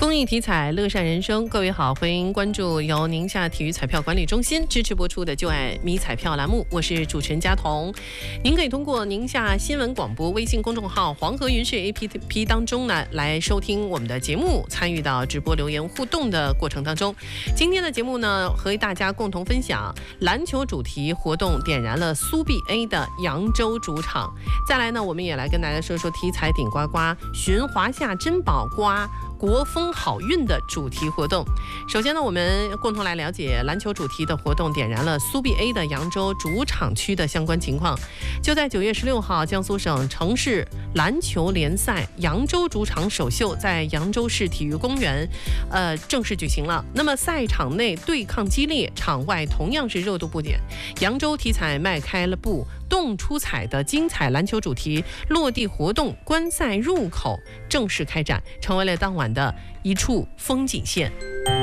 公益体彩，乐善人生。各位好，欢迎关注由宁夏体育彩票管理中心支持播出的《就爱迷彩票》栏目，我是主持人佳彤。您可以通过宁夏新闻广播微信公众号、黄河云视 APP 当中呢来收听我们的节目，参与到直播留言互动的过程当中。今天的节目呢，和大家共同分享篮球主题活动点燃了苏 BA 的扬州主场。再来呢，我们也来跟大家说说体彩顶呱呱寻华夏珍宝瓜国风好运的主题活动。首先呢，我们共同来了解篮球主题的活动点燃了苏 BA 的扬州主场区的相关情况。就在9月16号，江苏省城市篮球联赛扬州主场首秀在扬州市体育公园正式举行了。那么赛场内对抗激烈，场外同样是热度不减。扬州体彩迈开了步，动出彩的精彩篮球主题落地活动观赛入口正式开展，成为了当晚的一处风景线。